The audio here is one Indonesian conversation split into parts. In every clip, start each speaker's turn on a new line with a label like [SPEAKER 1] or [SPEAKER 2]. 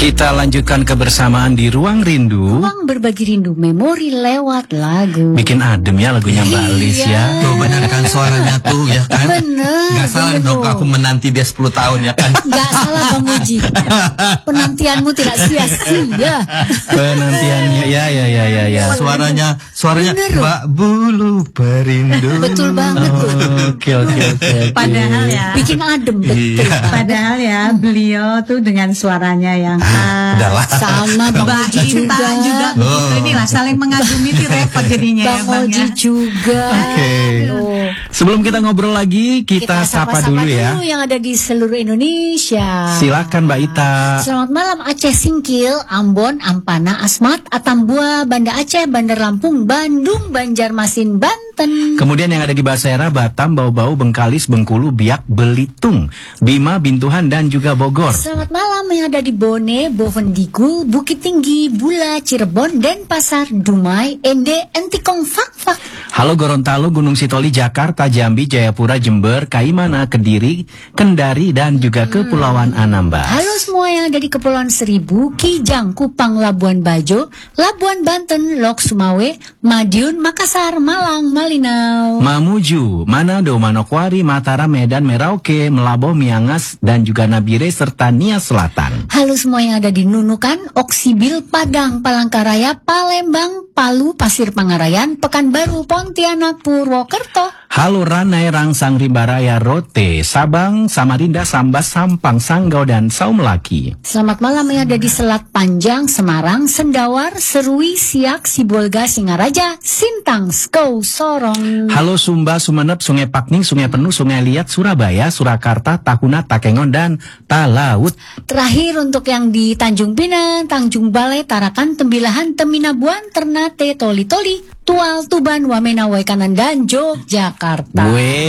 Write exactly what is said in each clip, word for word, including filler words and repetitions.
[SPEAKER 1] Kita lanjutkan kebersamaan di Ruang Rindu.
[SPEAKER 2] Ruang berbagi rindu, memori lewat lagu.
[SPEAKER 1] Bikin adem ya lagunya Mbak Lis ya.
[SPEAKER 3] Tuh benar kan suaranya tuh ya kan.
[SPEAKER 2] Bener.
[SPEAKER 3] Gak salah
[SPEAKER 2] bener
[SPEAKER 3] dong
[SPEAKER 2] loh.
[SPEAKER 3] aku menanti dia sepuluh tahun ya kan.
[SPEAKER 2] Gak salah Bang Uji. Penantianmu tidak sia-sia.
[SPEAKER 1] Penantiannya ya ya ya ya ya.
[SPEAKER 3] Suaranya suaranya
[SPEAKER 2] Bener loh.
[SPEAKER 3] Mbak Bulu Perindu.
[SPEAKER 2] Betul banget tuh.
[SPEAKER 1] Oke oke oke.
[SPEAKER 4] Padahal ya,
[SPEAKER 2] Bikin adem betul.
[SPEAKER 3] Iya.
[SPEAKER 4] padahal ya beliau tuh dengan suaranya yang khas.
[SPEAKER 3] Udahlah.
[SPEAKER 2] Sama Bang
[SPEAKER 4] Mbak
[SPEAKER 2] Uji
[SPEAKER 4] Inta
[SPEAKER 2] juga.
[SPEAKER 4] juga begitu. Inilah saling mengagumi itu repot jadinya ya
[SPEAKER 2] Bang
[SPEAKER 4] Bang
[SPEAKER 2] Uji
[SPEAKER 4] ya.
[SPEAKER 2] juga.
[SPEAKER 1] Oke.
[SPEAKER 2] Loh.
[SPEAKER 1] Sebelum kita ngobrol lagi, kita, sapa dulu ya.
[SPEAKER 2] dulu yang ada di seluruh Indonesia.
[SPEAKER 1] Silakan Mbak Ita.
[SPEAKER 2] Selamat malam Aceh Singkil, Ambon, Ampana, Asmat, Atambua, Banda Aceh, Bandar Lampung, Bandung, Banjarmasin, Banten.
[SPEAKER 1] Kemudian yang ada di Basera, Batam, Bau-Bau, Bengkalis, Bengkulu, Biak, Belitung, Bima, Bintuhan, dan juga Bogor.
[SPEAKER 2] Selamat malam yang ada di Bone, Bovendigul, Bukit Tinggi, Bula, Cirebon, Denpasar, Dumai, Ende, Entikong, Fak-Fak.
[SPEAKER 1] Halo Gorontalo, Gunung Sitoli, Jakarta, Jambi, Jayapura, Jember, Kaimana, Kediri, Kendari, dan juga Kepulauan Anambas.
[SPEAKER 2] Halo semua yang ada di Kepulauan Seribu, Kijang, Kupang, Labuan Bajo, Labuan Banten, Lok Sumawe, Madiun, Makassar, Malang, Malinau.
[SPEAKER 1] Mamuju, Manado, Manokwari, Mataram, Medan, Merauke, Melabo, Miangas, dan juga Nabire, serta Nia Selatan.
[SPEAKER 2] Halo semua yang ada di Nunukan, Oksibil, Padang, Palangkaraya, Palembang, Palu, Pasir Pangarayan, Pekanbaru, Pontianak, Purwokerto.
[SPEAKER 1] Halo Ranai, Rangsang, Rimbaraya, Rote, Sabang, Samarinda, Sambas, Sampang, Sanggau, dan Saumlaki.
[SPEAKER 2] Selamat malam yang ada di Selat Panjang, Semarang, Sendawar, Serui, Siak, Sibolga, Singaraja, Sintang, Skou, Sorong.
[SPEAKER 1] Halo Sumba, Sumeneb, Sungai Pakning, Sungai Penuh, Sungai Liat, Surabaya, Surakarta, Tahuna, Takengon, dan Talaut.
[SPEAKER 2] Terakhir untuk yang di Tanjung Pinang, Tanjung Balai, Tarakan, Tembilahan, Teminabuan, Ternate, Toli-Toli, Tual, Tuban, Wamena, Waikanan, dan Yogyakarta.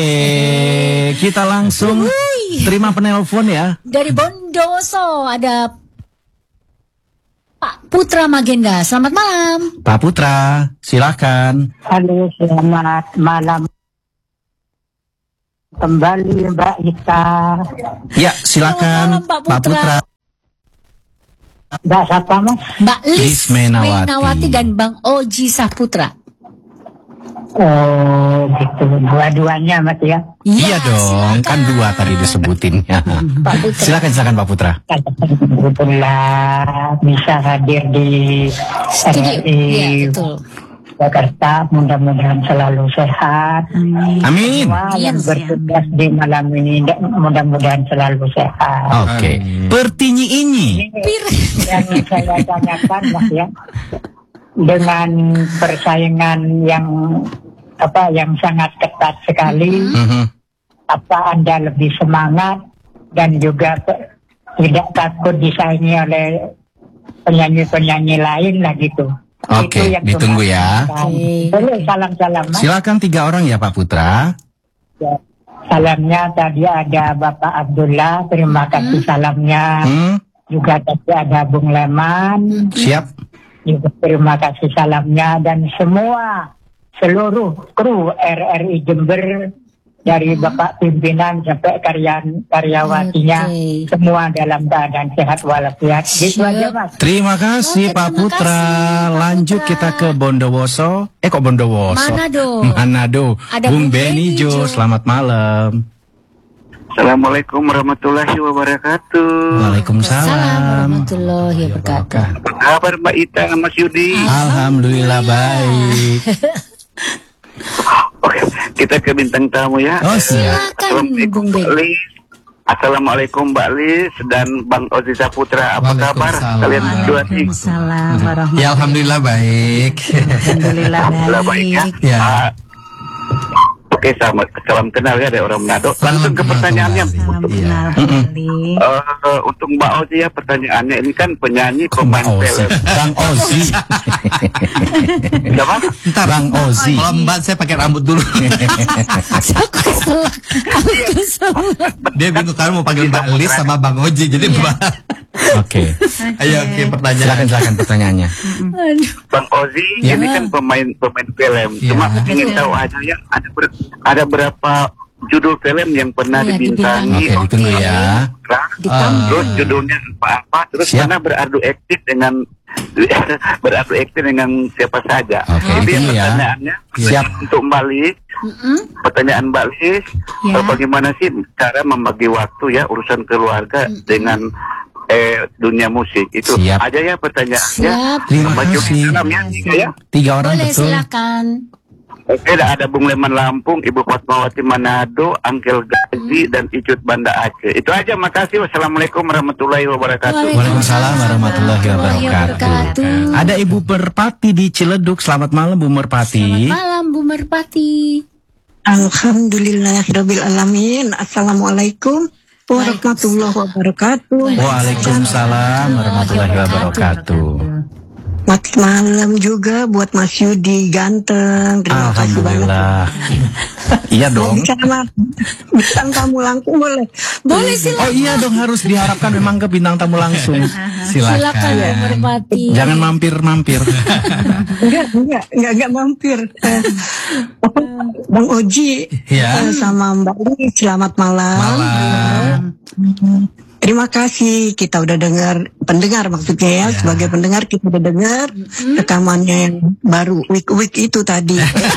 [SPEAKER 1] Weh, kita langsung
[SPEAKER 2] Wuih.
[SPEAKER 1] terima penelpon ya.
[SPEAKER 2] Dari Bondowoso ada Pak Putra Magenda. Selamat malam.
[SPEAKER 1] Pak Putra, silakan.
[SPEAKER 5] Halo, selamat malam kembali Mbak Ita.
[SPEAKER 1] Ya, silakan
[SPEAKER 2] Selamat malam, Pak Putra.
[SPEAKER 5] Mbak siapa Mas?
[SPEAKER 2] Mbak Lis
[SPEAKER 1] Lis Menawati.
[SPEAKER 2] Menawati dan Bang Oji Saputra.
[SPEAKER 5] Oh gitu, dua-duanya Mas ya.
[SPEAKER 1] Iya dong,
[SPEAKER 2] silakan.
[SPEAKER 1] kan dua tadi disebutinnya.
[SPEAKER 2] Pak Putra.
[SPEAKER 1] Silakan, silakan Pak Putra.
[SPEAKER 5] Kebetulan bisa hadir di
[SPEAKER 2] Studio.
[SPEAKER 5] R R I
[SPEAKER 2] Iya, betul.
[SPEAKER 5] Jakarta, mudah-mudahan selalu sehat.
[SPEAKER 1] Amin.
[SPEAKER 5] Semua yang
[SPEAKER 2] Yes,
[SPEAKER 5] bertugas di malam ini mudah-mudahan selalu sehat.
[SPEAKER 1] Oke, pertinyi ini.
[SPEAKER 2] Pir.
[SPEAKER 5] Yang saya tanyakan Mas ya, dengan persaingan yang apa yang sangat ketat sekali,
[SPEAKER 1] Mhm.
[SPEAKER 5] apa Anda lebih semangat dan juga pe- tidak takut disaingi oleh penyanyi-penyanyi lain lah gitu.
[SPEAKER 1] Oke,
[SPEAKER 5] Itu yang
[SPEAKER 1] ditunggu ya.
[SPEAKER 2] Oke.
[SPEAKER 5] Boleh salam-salam Mas.
[SPEAKER 1] Silakan tiga orang ya Pak Putra.
[SPEAKER 5] Ya. Salamnya tadi ada Bapak Abdullah, terima kasih salamnya.
[SPEAKER 1] Hmm,
[SPEAKER 5] Juga tadi ada Bung Leman,
[SPEAKER 1] siap.
[SPEAKER 5] juga terima kasih salamnya dan semua seluruh kru R R I Jember dari Bapak pimpinan sampai karyan karyawatinya
[SPEAKER 2] Oke.
[SPEAKER 5] semua dalam keadaan sehat walafiat. Gitu
[SPEAKER 2] Siap.
[SPEAKER 5] aja Mas.
[SPEAKER 1] Terima kasih
[SPEAKER 2] Oke,
[SPEAKER 1] Pak
[SPEAKER 2] terima
[SPEAKER 1] Putra.
[SPEAKER 2] kasih, Pak
[SPEAKER 1] Lanjut
[SPEAKER 2] Putra.
[SPEAKER 1] kita ke Bondowoso. Eh kok Bondowoso?
[SPEAKER 2] Manado.
[SPEAKER 1] Manado.
[SPEAKER 2] Ada
[SPEAKER 1] Bung
[SPEAKER 2] Bung
[SPEAKER 1] Beni
[SPEAKER 2] Beni Jo.
[SPEAKER 1] Jo, selamat malam.
[SPEAKER 6] Assalamualaikum warahmatullahi wabarakatuh.
[SPEAKER 1] Waalaikumsalam.
[SPEAKER 2] Salam warahmatullahi wabarakatuh.
[SPEAKER 6] Apa kabar Mbak Ita, Mas Yudi?
[SPEAKER 1] Alhamdulillah baik.
[SPEAKER 6] Oke, kita ke bintang tamu ya.
[SPEAKER 1] Oh siap.
[SPEAKER 2] Silakan Bung
[SPEAKER 6] Mbak
[SPEAKER 2] Ben.
[SPEAKER 6] Lis. Assalamualaikum Mbak Lis dan Bang Ozi Saputra. Apa kabar
[SPEAKER 3] Waalaikumsalam.
[SPEAKER 6] kalian berdua sih?
[SPEAKER 4] Waalaikumsalam warahmatullahi
[SPEAKER 3] Ya alhamdulillah baik.
[SPEAKER 4] Alhamdulillah
[SPEAKER 6] Alhamdulillah baik ya.
[SPEAKER 4] baik.
[SPEAKER 3] Ya.
[SPEAKER 6] Ah, Oke, sama salam kenal ya dari orang Manado. Langsung ke
[SPEAKER 3] kenal
[SPEAKER 6] pertanyaannya.
[SPEAKER 3] kembali.
[SPEAKER 4] Salam
[SPEAKER 3] Iya.
[SPEAKER 4] kenal kembali.
[SPEAKER 6] Eh, untuk Mbak Ozi ya pertanyaannya ini kan penyanyi
[SPEAKER 1] Bang
[SPEAKER 6] pemain
[SPEAKER 1] Ozi.
[SPEAKER 6] film.
[SPEAKER 1] Bang Ozi.
[SPEAKER 6] Siapa?
[SPEAKER 3] Ntar
[SPEAKER 1] Bang Ozi.
[SPEAKER 3] Kalau Mbak saya pakai rambut dulu.
[SPEAKER 2] Aku kesel. Aku kesel.
[SPEAKER 3] Dia bingung kan mau panggil Mbak Lis sama Bang Oji. Jadi Mbak.
[SPEAKER 1] Oke.
[SPEAKER 3] Ayo oke pertanyaan.
[SPEAKER 1] Silakan silakan pertanyaannya.
[SPEAKER 2] Aduh.
[SPEAKER 6] Bang Ozi
[SPEAKER 1] Ya.
[SPEAKER 6] ini kan pemain pemain film.
[SPEAKER 3] Ya.
[SPEAKER 6] Cuma ingin
[SPEAKER 2] Betul.
[SPEAKER 6] tahu aja ya ada ber- ada berapa judul film yang pernah
[SPEAKER 2] Iya,
[SPEAKER 6] dibintangi.
[SPEAKER 1] Oke, ditunggu ya.
[SPEAKER 2] Ditambah.
[SPEAKER 6] Terus judulnya apa-apa, terus
[SPEAKER 1] Siap.
[SPEAKER 6] pernah beradu aktif dengan beradu aktif dengan siapa saja.
[SPEAKER 1] Oke,
[SPEAKER 6] Jadi
[SPEAKER 1] ditunggu ya.
[SPEAKER 6] pertanyaannya
[SPEAKER 1] Siap.
[SPEAKER 6] untuk Mbak Lis,
[SPEAKER 2] Mm-mm.
[SPEAKER 6] pertanyaan Mbak Lis,
[SPEAKER 2] Ya.
[SPEAKER 6] eh, bagaimana sih cara membagi waktu ya urusan keluarga dengan eh, dunia musik itu
[SPEAKER 1] Siap.
[SPEAKER 6] aja ya pertanyaannya.
[SPEAKER 2] Siap.
[SPEAKER 1] Terima
[SPEAKER 6] Baca
[SPEAKER 1] kasih.
[SPEAKER 6] salam ya, tiga ya.
[SPEAKER 1] Tiga orang
[SPEAKER 2] Boleh,
[SPEAKER 1] betul.
[SPEAKER 2] silakan.
[SPEAKER 6] Oke, ada Bung Leman Lampung, Ibu Fatmawati Manado, Angkel Gazi, dan Icut Banda Aceh. Itu aja, makasih. Wassalamualaikum warahmatullahi wabarakatuh.
[SPEAKER 1] Waalaikumsalam warahmatullahi wabarakatuh. Ada Ibu Merpati di Ciledug. Selamat malam Bu Merpati.
[SPEAKER 2] Selamat malam Bu Merpati.
[SPEAKER 7] Alhamdulillahirabbil alamin. Assalamualaikum warahmatullahi wabarakatuh.
[SPEAKER 1] Waalaikumsalam warahmatullahi wabarakatuh.
[SPEAKER 7] Selamat malam juga buat Mas Yudi ganteng. Terima kasih banget.
[SPEAKER 1] Alhamdulillah. Iya
[SPEAKER 7] Mau
[SPEAKER 1] dong.
[SPEAKER 7] bicara bintang tamu langsung boleh?
[SPEAKER 2] Boleh silakan.
[SPEAKER 1] Oh iya dong, harus diharapkan memang ke bintang tamu langsung.
[SPEAKER 2] Silakan Bu
[SPEAKER 1] Silakan.
[SPEAKER 2] Merpati.
[SPEAKER 1] Jangan mampir-mampir.
[SPEAKER 7] Enggak, enggak, enggak, enggak mampir. Eh, Bang Oji
[SPEAKER 3] Ya.
[SPEAKER 7] eh, sama Mbak Li, selamat malam.
[SPEAKER 3] Malam.
[SPEAKER 7] Terima kasih, kita udah dengar, pendengar maksudnya ya, sebagai pendengar kita udah dengar rekamannya yang baru week-week itu tadi.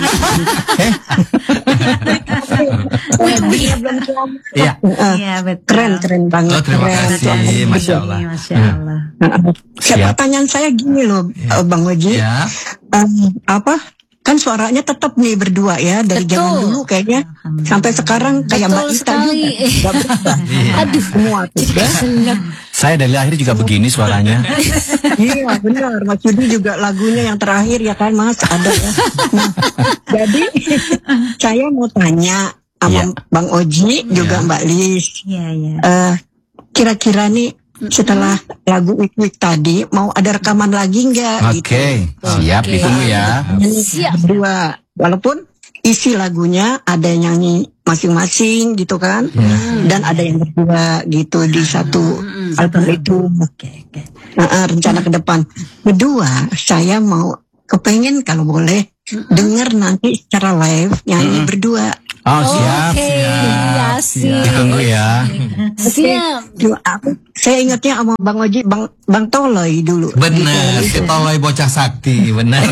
[SPEAKER 2] Wih,
[SPEAKER 1] Iya.
[SPEAKER 7] Eh,
[SPEAKER 4] Iya, betul.
[SPEAKER 7] keren, keren banget.
[SPEAKER 3] Oh, terima
[SPEAKER 7] keren.
[SPEAKER 3] kasih, Masya Allah.
[SPEAKER 4] Masya Allah.
[SPEAKER 7] Ya,
[SPEAKER 1] Siap.
[SPEAKER 7] pertanyaan saya gini loh, eh, Bang Oji.
[SPEAKER 3] Ya.
[SPEAKER 7] Em, apa? Kan suaranya tetap nih berdua ya dari
[SPEAKER 2] Betul.
[SPEAKER 7] zaman dulu kayaknya sampai sekarang kayak Mbak
[SPEAKER 2] betul
[SPEAKER 7] Ita
[SPEAKER 2] sekali.
[SPEAKER 7] juga. Nggak berubah.
[SPEAKER 2] Aduh,
[SPEAKER 7] Semua tuh ya.
[SPEAKER 2] senang.
[SPEAKER 1] Saya dari lahir juga begini suaranya.
[SPEAKER 7] Iya benar, Mas Yudi juga lagunya yang terakhir ya kan Mas ada ya. Nah, jadi saya mau tanya sama
[SPEAKER 1] Iya.
[SPEAKER 7] Bang Oji juga Mbak Lis,
[SPEAKER 4] Iya, iya.
[SPEAKER 7] eh, kira-kira nih setelah lagu Week Week tadi mau ada rekaman lagi nggak?
[SPEAKER 1] Oke, siap
[SPEAKER 2] Oke.
[SPEAKER 1] ditunggu ya.
[SPEAKER 2] Siap.
[SPEAKER 7] Berdua, walaupun isi lagunya ada yang nyanyi masing-masing gitu kan, dan ada yang berdua gitu di satu album itu.
[SPEAKER 4] Oke, oke.
[SPEAKER 7] Nah, eh, rencana ke depan. Kedua, saya mau kepengen kalau boleh dengar nanti secara live nyanyi berdua.
[SPEAKER 1] Oh siap,
[SPEAKER 2] Oke,
[SPEAKER 1] siap.
[SPEAKER 2] Yasin.
[SPEAKER 1] Ditunggu ya.
[SPEAKER 2] Siap.
[SPEAKER 7] Cuma aku, saya ingatnya sama Bang Oji, Bang Bang Toloy dulu.
[SPEAKER 3] Benar, si Toloy bocah sakti, benar.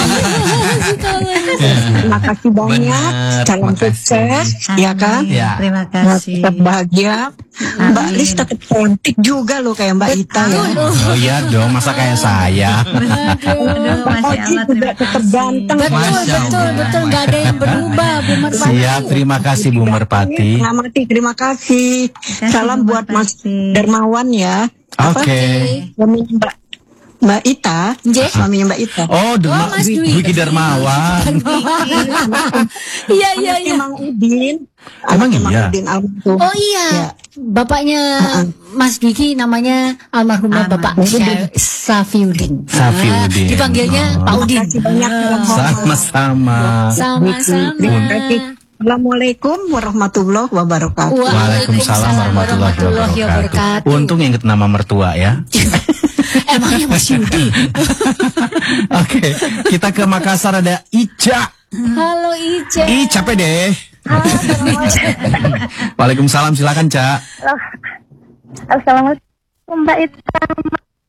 [SPEAKER 7] Terima kasih banyak.
[SPEAKER 3] Benar,
[SPEAKER 7] Salam
[SPEAKER 3] terima kasih.
[SPEAKER 7] sukses, ya kan?
[SPEAKER 3] Ya.
[SPEAKER 4] Terima
[SPEAKER 7] Nah,
[SPEAKER 4] kasih.
[SPEAKER 7] tetap bahagia. Mbak Lis tetap cantik juga loh kayak Mbak Ita ya.
[SPEAKER 1] Oh iya dong, masa kayak saya.
[SPEAKER 4] Aduh,
[SPEAKER 7] Bang
[SPEAKER 4] Masya
[SPEAKER 7] Oji
[SPEAKER 4] Allah,
[SPEAKER 7] juga
[SPEAKER 4] terima
[SPEAKER 7] tetap
[SPEAKER 4] kasih.
[SPEAKER 7] ganteng.
[SPEAKER 2] Betul,
[SPEAKER 3] Masya
[SPEAKER 2] betul,
[SPEAKER 3] Allah.
[SPEAKER 2] betul. Gak ada yang berubah, Bu Merpati.
[SPEAKER 1] Siap, terima kasih Bu Merpati.
[SPEAKER 7] Mengamati, terima kasih.
[SPEAKER 4] kasih,
[SPEAKER 7] Salam
[SPEAKER 4] Bu
[SPEAKER 7] buat Mas
[SPEAKER 4] Merpati.
[SPEAKER 7] Dermawan ya. Apa?
[SPEAKER 1] Oke.
[SPEAKER 7] Suaminya Mbak Mbak Ita,
[SPEAKER 2] Nggih.
[SPEAKER 7] suaminya Mbak Ita.
[SPEAKER 1] Oh, Derma,
[SPEAKER 2] Oh, Mas Dwi.
[SPEAKER 1] Dwiki Darmawan.
[SPEAKER 2] Iya, iya,
[SPEAKER 7] Anaknya
[SPEAKER 2] iya.
[SPEAKER 7] Mang Udin.
[SPEAKER 1] Emang
[SPEAKER 7] Anaknya Mang
[SPEAKER 1] iya?
[SPEAKER 7] Udin almarhum.
[SPEAKER 2] Oh iya,
[SPEAKER 7] Ya.
[SPEAKER 2] bapaknya Mas Dwiki namanya almarhumah Bapak Syah- Safiuddin.
[SPEAKER 1] Safiuddin.
[SPEAKER 2] Ah, dipanggilnya Pak Udin.
[SPEAKER 7] Terima kasih banyak.
[SPEAKER 1] Sama-sama.
[SPEAKER 2] Sama-sama.
[SPEAKER 7] Terima kasih. Assalamualaikum warahmatullahi wabarakatuh.
[SPEAKER 1] Waalaikumsalam warahmatullahi wabarakatuh. Untung inget nama mertua ya.
[SPEAKER 2] Emangnya Mas Yudi?
[SPEAKER 1] Oke, kita ke Makassar ada Ica.
[SPEAKER 2] Halo Ica.
[SPEAKER 1] Ih, capek deh. Waalaikumsalam, silakan, Ca.
[SPEAKER 8] Assalamualaikum Mbak Ita.